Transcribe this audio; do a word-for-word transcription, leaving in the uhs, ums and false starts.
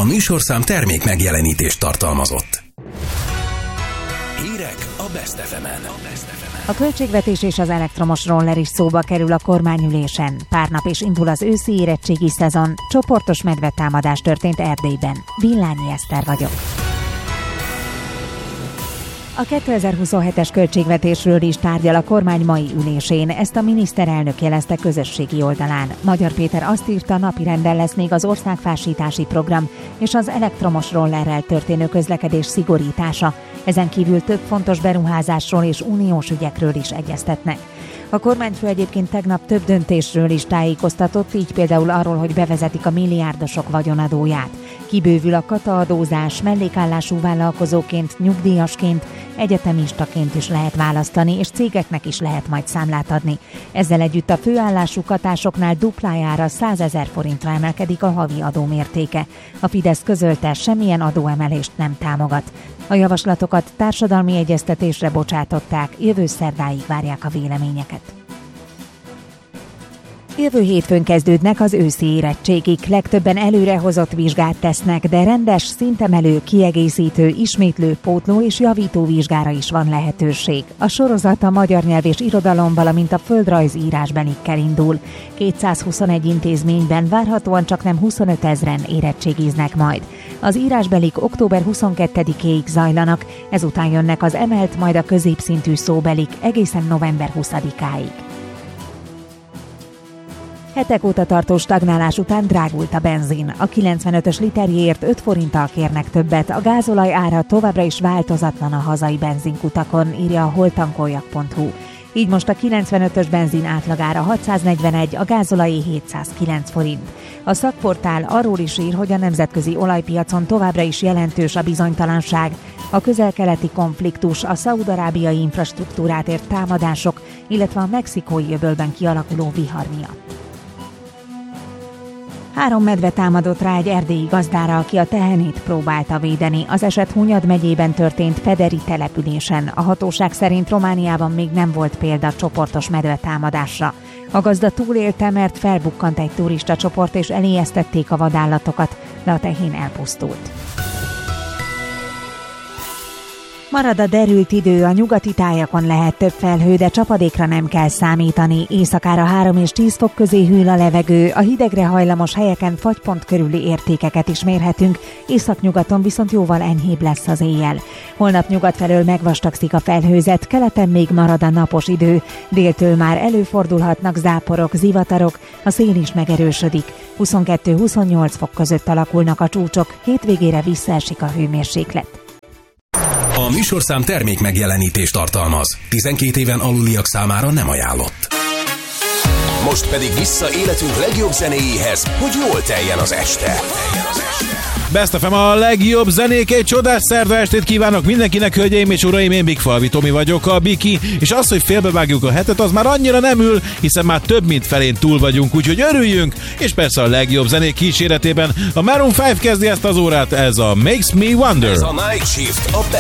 A műsorszám termék megjelenítést tartalmazott. Hírek a Best ef emen. A költségvetés és az elektromos roller is szóba kerül a kormányülésen. Pár nap és indul az őszi érettségi szezon. Csoportos medvetámadás történt Erdélyben. Villányi Eszter vagyok. A kétezer-huszonhetes költségvetésről is tárgyal a kormány mai ülésén, ezt a miniszterelnök jelezte közösségi oldalán. Magyar Péter azt írta, napirenden lesz még az országfásítási program és az elektromos rollerrel történő közlekedés szigorítása. Ezen kívül több fontos beruházásról és uniós ügyekről is egyeztetnek. A kormányfő egyébként tegnap több döntésről is tájékoztatott, így például arról, hogy bevezetik a milliárdosok vagyonadóját. Kibővül a kataadózás, mellékállású vállalkozóként, nyugdíjasként, egyetemistaként is lehet választani, és cégeknek is lehet majd számlát adni. Ezzel együtt a főállású katásoknál duplájára százezer forintra emelkedik a havi adó mértéke. A Fidesz közölte, semmilyen adóemelést nem támogat. A javaslatokat társadalmi egyeztetésre bocsátották, jövő szerdáig várják a véleményeket. Jövő hétfőn kezdődnek az őszi érettségik. Legtöbben előrehozott vizsgát tesznek, de rendes, szintemelő, kiegészítő, ismétlő, pótló és javító vizsgára is van lehetőség. A sorozat a magyar nyelv és irodalom, valamint a földrajz írásbelikkel indul. kétszázhuszonegy intézményben várhatóan csaknem huszonöt ezren érettségiznek majd. Az írásbelik október huszonkettedikéig zajlanak, ezután jönnek az emelt, majd a középszintű szóbelik egészen november huszadikáig. Hetek óta tartó stagnálás után drágult a benzin. A kilencvenötös literjéért öt forinttal kérnek többet, a gázolaj ára továbbra is változatlan a hazai benzinkutakon, írja a holtankoljak pont hu. Így most a kilencvenötös benzin átlagára hatszáznegyvenegy, a gázolajé hétszázkilenc forint. A szakportál arról is ír, hogy a nemzetközi olajpiacon továbbra is jelentős a bizonytalanság. A közel-keleti konfliktus, a szaúd-arábiai infrastruktúrát ért támadások, illetve a mexikói öbölben kialakuló vihar miatt. Három medve támadott rá egy erdélyi gazdára, aki a tehenét próbálta védeni. Az eset Hunyad megyében történt Federi településen. A hatóság szerint Romániában még nem volt példa csoportos medvetámadásra. A gazda túlélte, mert felbukkant egy turista csoport és eléjesztették a vadállatokat, de a tehén elpusztult. Marad a derült idő, a nyugati tájakon lehet több felhő, de csapadékra nem kell számítani. Éjszakára három és tíz fok közé hűl a levegő, a hidegre hajlamos helyeken fagypont körüli értékeket is mérhetünk, északnyugaton viszont jóval enyhébb lesz az éjjel. Holnap nyugat felől megvastagszik a felhőzet, keleten még marad a napos idő, déltől már előfordulhatnak záporok, zivatarok, a szél is megerősödik. huszonkettő-huszonnyolc fok között alakulnak a csúcsok, hétvégére visszaesik a hőmérséklet. A műsorszám termék megjelenítést tartalmaz. tizenkét éven aluliak számára nem ajánlott. Most pedig vissza életünk legjobb zenéjéhez, hogy jól teljen az este. Best ef em a legjobb zenék, egy csodás szerda estét kívánok mindenkinek, hölgyeim és uraim, én Big Falvi Tomi vagyok, a Biki, és az, hogy félbevágjuk a hetet, az már annyira nem ül, hiszen már több mint felén túl vagyunk, úgyhogy örüljünk, és persze a legjobb zenék kíséretében a Maroon öt kezdi ezt az órát, ez a Makes Me Wonder. Ez a Night Shift, a Best